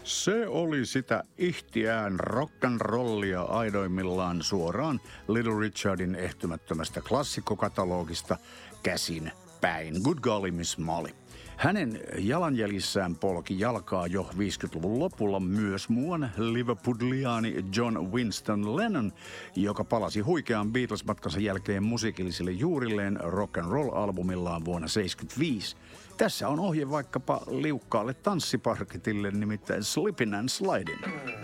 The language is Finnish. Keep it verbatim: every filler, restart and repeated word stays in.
Se oli sitä ihtiään rock'n'rollia aidoimmillaan suoraan Little Richardin ehtymättömästä klassikkokatalogista käsin päin. Good golly, Miss Molly. Hänen jalanjäljissään polki jalkaa jo viisikymmentäluvun lopulla myös muuan liverpudliaani John Winston Lennon, joka palasi huikean Beatles-matkansa jälkeen musiikillisille juurilleen rock and roll-albumillaan vuonna seitsemänkymmentäviisi. Tässä on ohje vaikkapa liukkaalle tanssiparketille, nimittäin Slippin' and Slidin'.